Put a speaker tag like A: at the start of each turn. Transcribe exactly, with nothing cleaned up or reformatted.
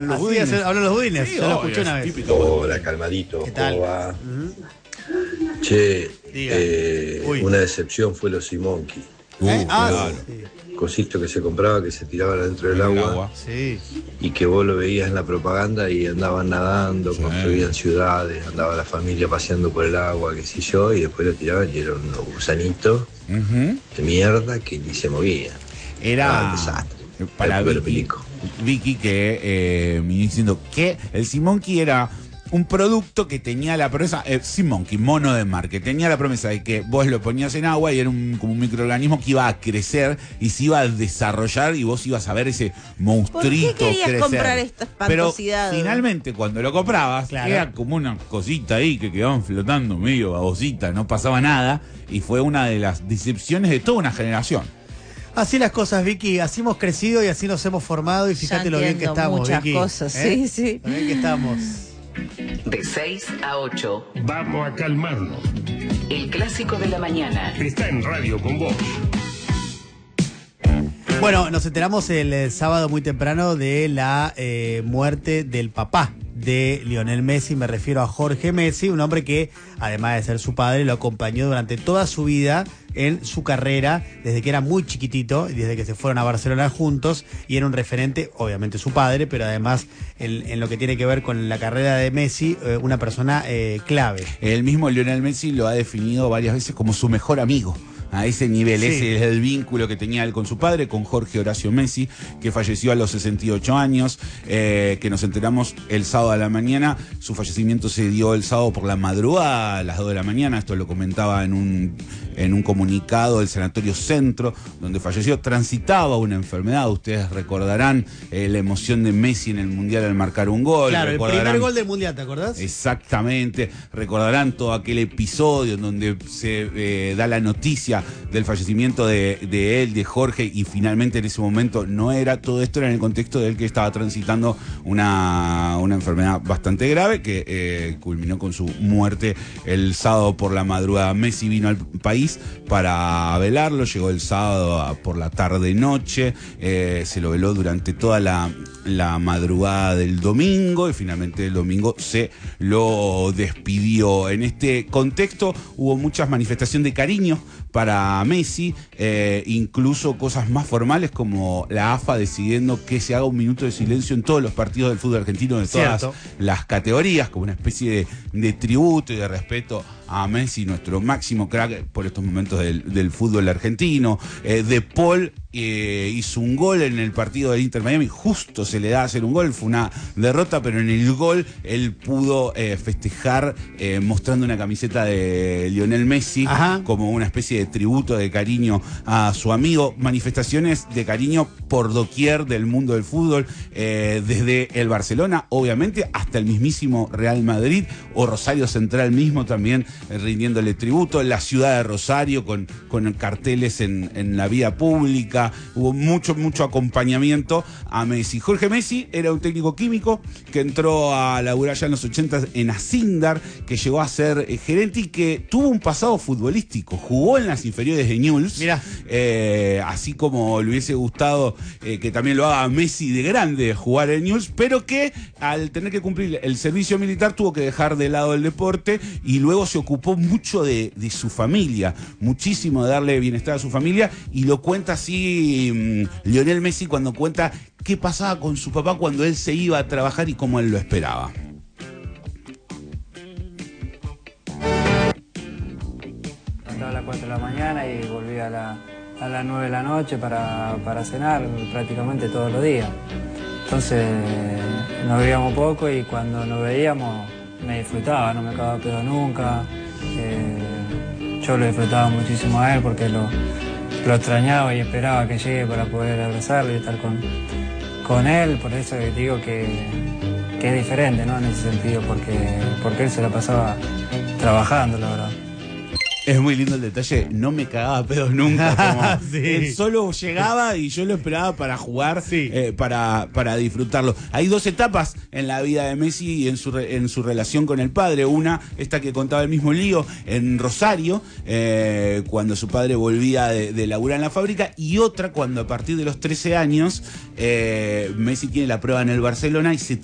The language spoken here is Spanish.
A: Los budines. Hablan los budines, sí, yo lo escuché una vez.
B: Hola, calmadito,
A: ¿qué tal?
B: ¿Cómo va?
A: Uh-huh.
B: Che, eh, una decepción fue los Simonki.
A: Uh, ¿Eh? Ah,
B: claro. Sí. Cosito que se compraba, que se tiraba dentro del agua,
A: agua. Sí.
B: Y que vos lo veías en la propaganda y andaban nadando, sí. Construían ciudades, andaba la familia paseando por el agua, qué sé yo, y después lo tiraban y eran unos gusanitos uh-huh. de mierda que ni se movían.
C: Era
B: un desastre.
C: Para Vicky, Vicky que eh, me diciendo que el Simonki era un producto que tenía la promesa, eh, Simonki, mono de mar, que tenía la promesa de que vos lo ponías en agua y era un, como un microorganismo que iba a crecer y se iba a desarrollar y vos ibas a ver ese monstruito
D: ¿Por qué querías
C: crecer?
D: comprar esta espantosidad?
C: Pero finalmente cuando lo comprabas,
A: claro.
C: Era como una cosita ahí que quedaban flotando medio babosita, no pasaba nada y fue una de las decepciones de toda una generación.
A: Así las cosas, Vicky, así hemos crecido y así nos hemos formado y fíjate lo bien que estamos,
D: muchas
A: Vicky.
D: cosas,
A: ¿Eh?
D: sí, sí.
A: Lo bien que estamos.
E: De seis a ocho.
F: Vamos a calmarnos.
E: El clásico de la mañana.
F: Está en Radio con vos.
A: Bueno, nos enteramos el, el sábado muy temprano de la eh, muerte del papá de Lionel Messi, me refiero a Jorge Messi, un hombre que, además de ser su padre, lo acompañó durante toda su vida en su carrera, desde que era muy chiquitito, desde que se fueron a Barcelona juntos, y era un referente, obviamente su padre, pero además en, en lo que tiene que ver con la carrera de Messi, eh, una persona eh, clave.
C: El mismo Lionel Messi lo ha definido varias veces como su mejor amigo. A ese nivel, sí. Ese es el vínculo que tenía él con su padre, con Jorge Horacio Messi, que falleció a los sesenta y ocho años, eh, que nos enteramos el sábado a la mañana. Su fallecimiento se dio el sábado por la madrugada, a las dos de la mañana. Esto lo comentaba en un, en un comunicado del Sanatorio Centro, donde falleció. Transitaba una enfermedad. Ustedes recordarán eh, la emoción de Messi en el Mundial al marcar un gol.
A: Claro, el primer gol del Mundial, ¿te acordás?
C: Exactamente. Recordarán todo aquel episodio en donde se eh, da la noticia del fallecimiento de, de él, de Jorge, y finalmente en ese momento no era todo esto, era en el contexto de él que estaba transitando una, una enfermedad bastante grave que eh, culminó con su muerte el sábado por la madrugada. Messi vino al país para velarlo, llegó el sábado a, por la tarde-noche, eh, se lo veló durante toda la, la madrugada del domingo y finalmente el domingo se lo despidió. En este contexto hubo muchas manifestaciones de cariño para Messi, eh, incluso cosas más formales como la A F A decidiendo que se haga un minuto de silencio en todos los partidos del fútbol argentino de todas Cierto. las categorías, como una especie de, de tributo y de respeto a Messi, nuestro máximo crack por estos momentos del, del fútbol argentino. Eh, De Paul eh, hizo un gol en el partido del Inter Miami, justo se le da a hacer un gol, fue una derrota, pero en el gol él pudo eh, festejar eh, mostrando una camiseta de Lionel Messi, Ajá. como una especie de tributo de cariño a su amigo. Manifestaciones de cariño por doquier del mundo del fútbol, eh, desde el Barcelona, obviamente, hasta el mismísimo Real Madrid o Rosario Central mismo también eh, rindiéndole tributo. La ciudad de Rosario con, con carteles en, en la vía pública. Hubo mucho, mucho acompañamiento a Messi. Jorge Messi era un técnico químico que entró a laburar ya en los ochenta en Asindar, que llegó a ser eh, gerente y que tuvo un pasado futbolístico. Jugó en las inferiores de Newell's.
A: Mirá.
C: Eh, así como le hubiese gustado eh, que también lo haga Messi de grande, jugar en Newell's, pero que al tener que cumplir el servicio militar tuvo que dejar de lado el deporte y luego se ocupó mucho de, de su familia, muchísimo de darle bienestar a su familia, y lo cuenta así mmm, Lionel Messi cuando cuenta qué pasaba con su papá cuando él se iba a trabajar y cómo él lo esperaba.
G: A las cuatro de la mañana y volví a, la, a las nueve de la noche para, para cenar prácticamente todos los días. Entonces nos veíamos poco y cuando nos veíamos me disfrutaba, no me acababa pedo nunca. Eh, yo lo disfrutaba muchísimo a él porque lo, lo extrañaba y esperaba que llegue para poder abrazarlo y estar con, con él. Por eso digo que, que es diferente, ¿no? En ese sentido, porque, porque él se la pasaba trabajando, la verdad.
C: Es muy lindo el detalle, no me cagaba a pedos nunca. Como
A: Sí.
C: Él solo llegaba y yo lo esperaba para jugar,
A: Sí.
C: eh, para, para disfrutarlo. Hay dos etapas en la vida de Messi y en su, re- en su relación con el padre. Una, esta que contaba el mismo Lío, en Rosario, eh, cuando su padre volvía de, de laburar en la fábrica, y otra cuando a partir de los trece años eh, Messi tiene la prueba en el Barcelona y se